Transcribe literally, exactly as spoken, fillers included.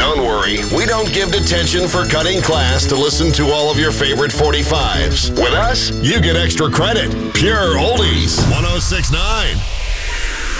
Don't worry, we don't give detention for cutting class to listen to all of your favorite forty-fives. With us, you get extra credit. Pure oldies. one oh six point nine.